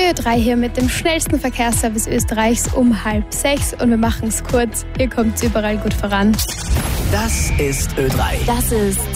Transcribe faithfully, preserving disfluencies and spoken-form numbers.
Ö drei hier mit dem schnellsten Verkehrsservice Österreichs um halb sechs und wir machen es kurz. Ihr kommt überall gut voran. Das ist Ö drei. Das ist